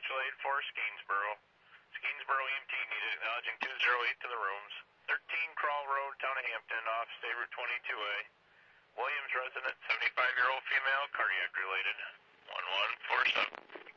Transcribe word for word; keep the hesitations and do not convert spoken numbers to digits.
Mutual Aid for Skeensboro. Skeensboro E M T needed acknowledging two zero eight to the rooms. thirteen Crawl Road, Town of Hampton, off State Route twenty-two A. Williams resident, seventy-five-year-old female, cardiac related. one one four seven.